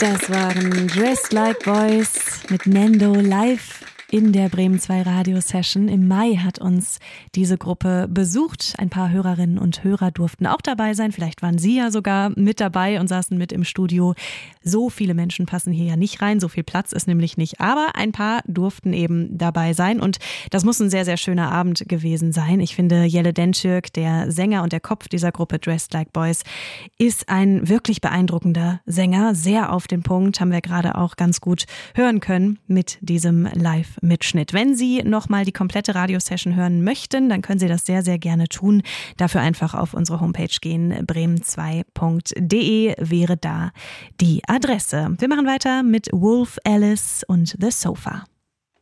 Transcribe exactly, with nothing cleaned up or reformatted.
Das waren Dressed Like Boys mit Nendo live in der Bremen zwei Radio-Session. Im Mai hat uns diese Gruppe besucht. Ein paar Hörerinnen und Hörer durften auch dabei sein. Vielleicht waren Sie ja sogar mit dabei und saßen mit im Studio. So viele Menschen passen hier ja nicht rein. So viel Platz ist nämlich nicht. Aber ein paar durften eben dabei sein. Und das muss ein sehr, sehr schöner Abend gewesen sein. Ich finde, Jelle Dentürk, der Sänger und der Kopf dieser Gruppe Dressed Like Boys, ist ein wirklich beeindruckender Sänger. Sehr auf den Punkt, haben wir gerade auch ganz gut hören können mit diesem Live Mitschnitt. Wenn Sie nochmal die komplette Radiosession hören möchten, dann können Sie das sehr, sehr gerne tun. Dafür einfach auf unsere Homepage gehen. bremen zwei punkt de wäre da die Adresse. Wir machen weiter mit Wolf Alice und The Sofa.